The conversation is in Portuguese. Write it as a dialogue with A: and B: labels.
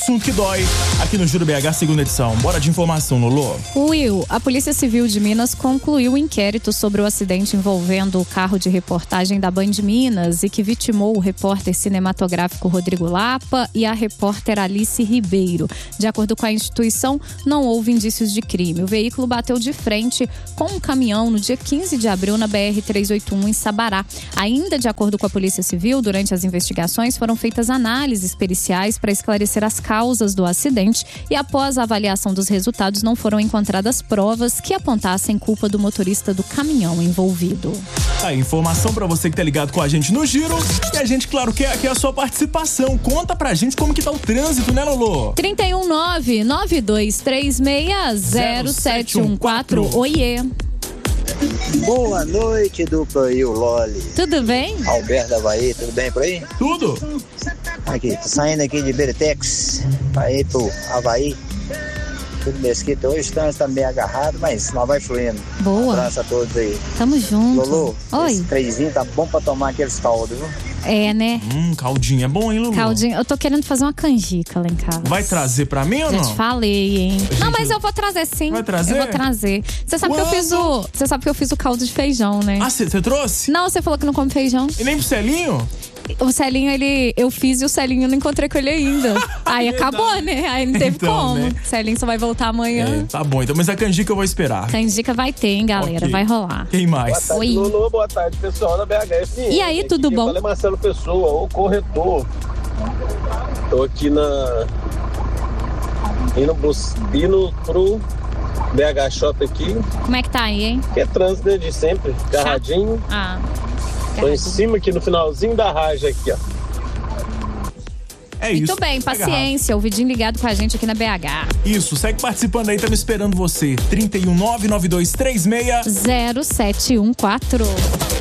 A: assunto que dói aqui no Júri BH, segunda edição. Bora de informação, Lolo.
B: Will, a Polícia Civil de Minas concluiu o inquérito sobre o acidente envolvendo o carro de reportagem da Band Minas e que vitimou o repórter cinematográfico Rodrigo Lapa e a repórter Alice Ribeiro. De acordo com a instituição, não houve indícios de crime. O veículo bateu de frente com um caminhão no dia 15 de abril na BR-381 em Sabará. Ainda de acordo com a Polícia Civil, durante as investigações foram feitas análises periciais para esclarecer as causas do acidente e após a avaliação dos resultados não foram encontradas provas que apontassem culpa do motorista do caminhão envolvido.
A: Informação pra você que tá ligado com a gente no Giro. E a gente, claro, quer a sua participação. Conta pra gente como que tá o trânsito, né, Lolo?
B: 319-9236-0714. Oiê.
C: Boa noite, dupla e o Loli.
B: Tudo bem?
C: Alberto da Havaí, tudo bem por aí?
A: Tudo.
C: Aqui, tô saindo aqui de Beritex pra ir pro Havaí. Tudo mesquita. Hoje o trânsito tá meio agarrado, mas nós vai fluindo.
B: Boa.
C: Um abraço a todos aí.
B: Tamo junto.
C: Lolo,
B: Oi.
C: esse trezinho tá bom pra tomar aqueles caldos, viu?
B: É, né?
A: Caldinho é bom, hein, Lolo?
B: Caldinho. Eu tô querendo fazer uma canjica lá em casa.
A: Vai trazer pra mim ou não?
B: Já te falei, hein? Não, mas eu vou trazer sim.
A: Vai trazer?
B: Eu vou trazer. Você sabe que eu fiz o caldo de feijão, né?
A: Ah, você trouxe?
B: Não, você falou que não come feijão.
A: E nem pro Celinho?
B: O Celinho, eu fiz e o Celinho eu não encontrei com ele ainda. Aí acabou, né? Aí não teve
A: Então,
B: como.
A: né?
B: O Celinho só vai voltar amanhã.
A: Tá bom, então, mas a canjica eu vou esperar.
B: Canjica vai ter, hein, galera?
A: Ok.
B: Vai rolar.
A: Quem mais?
D: Boa tarde, Lolo. Boa tarde, pessoal da BHFM.
B: E aí, tudo bom?
D: Falei Marcelo Pessoa, o corretor. Tô aqui indo pro BH Shop aqui,
B: Como é que tá aí, hein?
D: que é trânsito de sempre, carradinho.
B: Ah.
D: Tô em cima aqui no finalzinho da raja aqui, ó.
A: É isso.
B: Muito bem, paciência. O vidinho ligado com a gente aqui na BH.
A: Isso, segue participando aí, estamos esperando você. 3199236
B: 0714.